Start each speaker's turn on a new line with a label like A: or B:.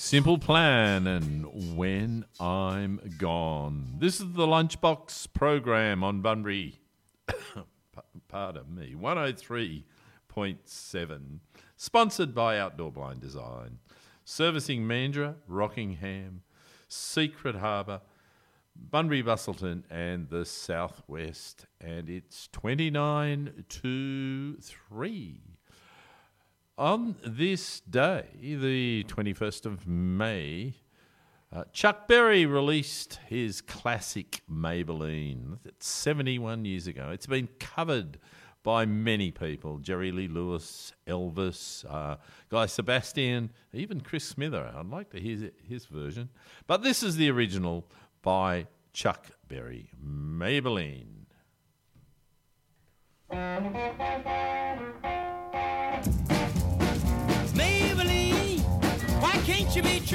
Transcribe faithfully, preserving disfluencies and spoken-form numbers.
A: Simple Plan and When I'm Gone. This is the Lunchbox program on Bunbury. Pardon me, one oh three point seven. Sponsored by Outdoor Blind Design. Servicing Mandurah, Rockingham, Secret Harbour, Bunbury, Bustleton and the Southwest. And it's twenty-nine to three. On this day, the twenty-first of May, uh, Chuck Berry released his classic Maybelline. That's seventy-one years ago. It's been covered by many people. Jerry Lee Lewis, Elvis, uh, Guy Sebastian, even Chris Smither. I'd like to hear his version. But this is the original by Chuck Berry, Maybelline.
B: Maybelline, why can't you be true?